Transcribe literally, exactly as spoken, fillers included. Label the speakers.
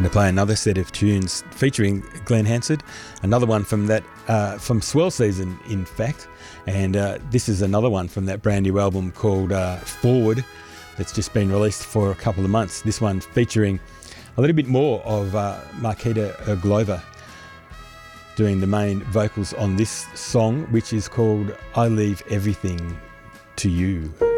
Speaker 1: Going to play another set of tunes featuring Glenn Hansard, another one from that uh, from Swell Season, in fact, and uh, this is another one from that brand new album called uh, Forward that's just been released for a couple of months. This one featuring a little bit more of uh, Marketa Glover doing the main vocals on this song, which is called I Leave Everything to You.